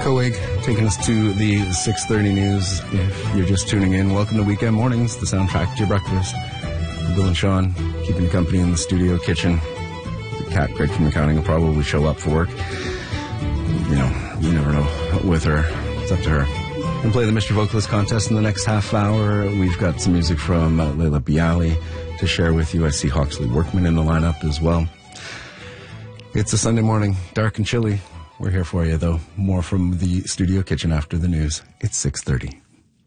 Coig taking us to the 6:30 news. If you're just tuning in, welcome to Weekend Mornings, the soundtrack to your breakfast. Bill and Sean keeping you company in the studio kitchen. The cat, Greg from accounting, will probably show up for work. You know, you never know with her. It's up to her. We'll play the Mr. Vocalist contest in the next half hour. We've got some music from Leila Bialy to share with you. I see Hawksley Workman in the lineup as well. It's a Sunday morning, dark and chilly. We're here for you, though. More from the studio kitchen after the news. It's 6:30.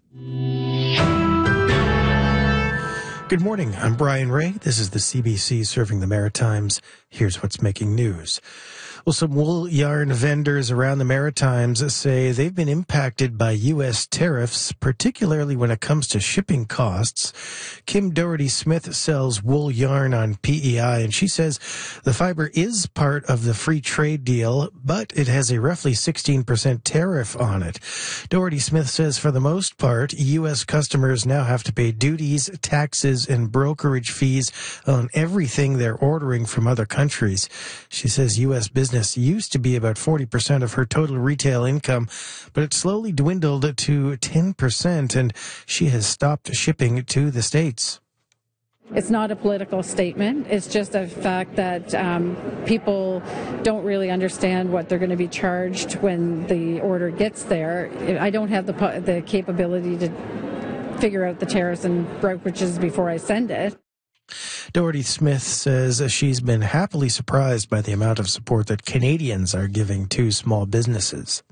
Good morning. I'm Brian Ray. This is the CBC Serving the Maritimes. Here's what's making news. Well, some wool yarn vendors around the Maritimes say they've been impacted by U.S. tariffs, particularly when it comes to shipping costs. Kim Doherty-Smith sells wool yarn on PEI, and she says the fiber is part of the free trade deal, but it has a roughly 16% tariff on it. Doherty-Smith says for the most part, U.S. customers now have to pay duties, taxes, and brokerage fees on everything they're ordering from other countries. She says U.S. business used to be about 40% of her total retail income, but it slowly dwindled to 10%, and she has stopped shipping to the States. It's not a political statement. It's just a fact that people don't really understand what they're going to be charged when the order gets there. I don't have the capability to figure out the tariffs and brokerages before I send it. Doherty-Smith says she's been happily surprised by the amount of support that Canadians are giving to small businesses.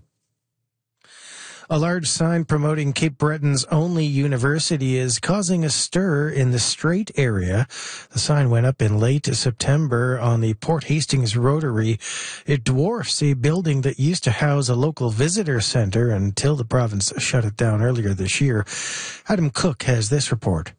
A large sign promoting Cape Breton's only university is causing a stir in the Strait area. The sign went up in late September on the Port Hastings Rotary. It dwarfs a building that used to house a local visitor center until the province shut it down earlier this year. Adam Cook has this report.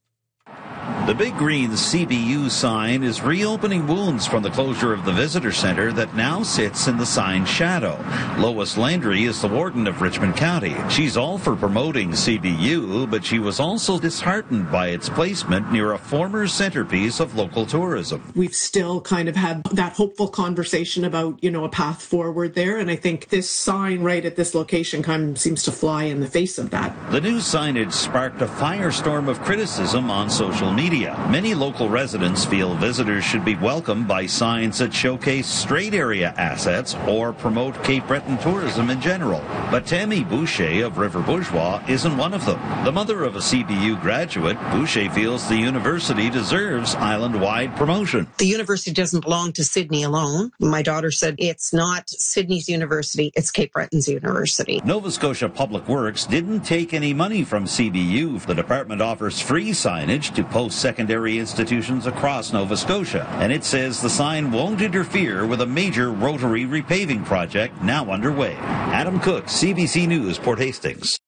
The big green CBU sign is reopening wounds from the closure of the visitor center that now sits in the sign's shadow. Lois Landry is the warden of Richmond County. She's all for promoting CBU, but she was also disheartened by its placement near a former centerpiece of local tourism. We've still kind of had that hopeful conversation about, a path forward there, and I think this sign right at this location kind of seems to fly in the face of that. The new signage sparked a firestorm of criticism on social media. Many local residents feel visitors should be welcomed by signs that showcase Strait area assets or promote Cape Breton tourism in general. But Tammy Boucher of River Bourgeois isn't one of them. The mother of a CBU graduate, Boucher feels the university deserves island-wide promotion. The university doesn't belong to Sydney alone. My daughter said it's not Sydney's university, it's Cape Breton's university. Nova Scotia Public Works didn't take any money from CBU. The department offers free signage to post-secondary institutions across Nova Scotia, and it says the sign won't interfere with a major rotary repaving project now underway. Adam Cook, CBC News, Port Hastings.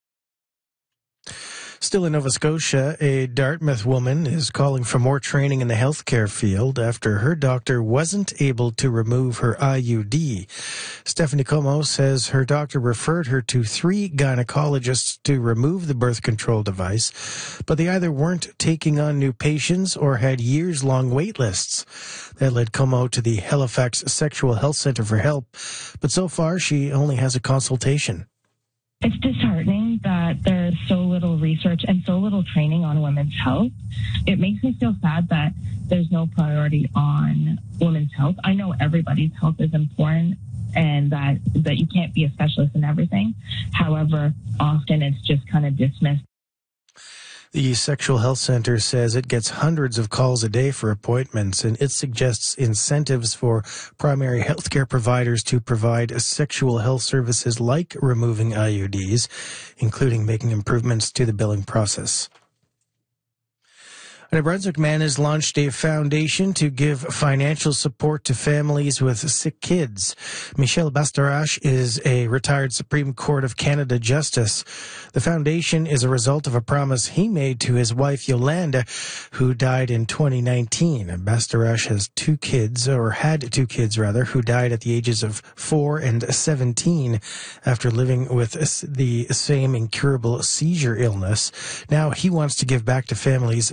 Still in Nova Scotia, a Dartmouth woman is calling for more training in the healthcare field after her doctor wasn't able to remove her IUD. Stephanie Como says her doctor referred her to 3 gynecologists to remove the birth control device, but they either weren't taking on new patients or had years-long wait lists. That led Como to the Halifax Sexual Health Centre for help, but so far she only has a consultation. It's disheartening that there's so little research and so little training on women's health. It makes me feel sad that there's no priority on women's health. I know everybody's health is important and that you can't be a specialist in everything. However, often it's just kind of dismissed. The Sexual Health Center says it gets hundreds of calls a day for appointments, and it suggests incentives for primary healthcare providers to provide sexual health services like removing IUDs, including making improvements to the billing process. A New Brunswick man has launched a foundation to give financial support to families with sick kids. Michel Bastarache is a retired Supreme Court of Canada justice. The foundation is a result of a promise he made to his wife Yolanda, who died in 2019. Bastarache has had 2 kids, who died at the ages of 4 and 17 after living with the same incurable seizure illness. Now he wants to give back to families